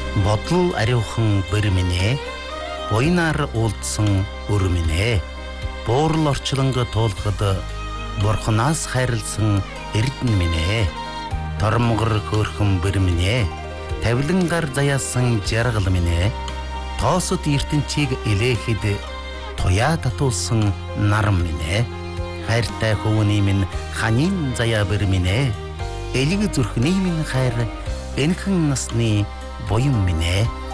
Бодол ариухан бэрминэ, буйнаар уулдсан өрминэ, буурал орчлонго туулахад бурханаас хайрлсан эрдэнэ минь, тормгор хөөрхөн бэрминэ, тавилангаар заяасан жаргал минь, тоосод ертөнчийг илээхэд туяа татуулсан нарам минь, хайртай хөвөний минь ханин заяа бэрминэ, элэг зүрхний минь хайр энхэн насны буян минь.